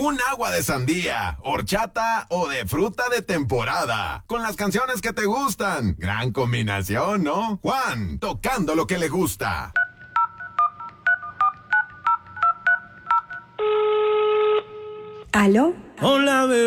un agua de sandía, horchata o de fruta de temporada. Con las canciones que te gustan. Gran combinación, ¿no? Juan, tocando lo que le gusta. ¿Aló? Hola, bebé.